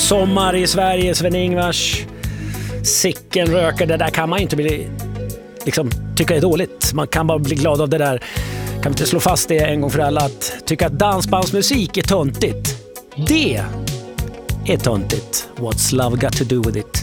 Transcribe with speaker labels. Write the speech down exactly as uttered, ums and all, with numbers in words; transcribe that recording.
Speaker 1: sommar i Sverige, Sven-Ingvars. Sicken röker, det där kan man inte bli, liksom, tycka är dåligt. Man kan bara bli glad av det där. Kan vi inte slå fast det en gång för alla, att tycka att dansbandsmusik är töntigt. Det är töntigt. What's love got to do with it?